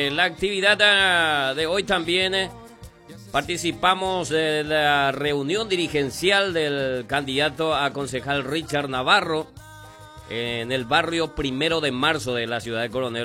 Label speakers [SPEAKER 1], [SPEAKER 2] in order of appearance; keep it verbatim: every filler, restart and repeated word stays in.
[SPEAKER 1] En la actividad de hoy también eh, participamos de la reunión dirigencial del candidato a concejal Richard Navarro en el barrio Primero de Marzo de la ciudad de Coronel.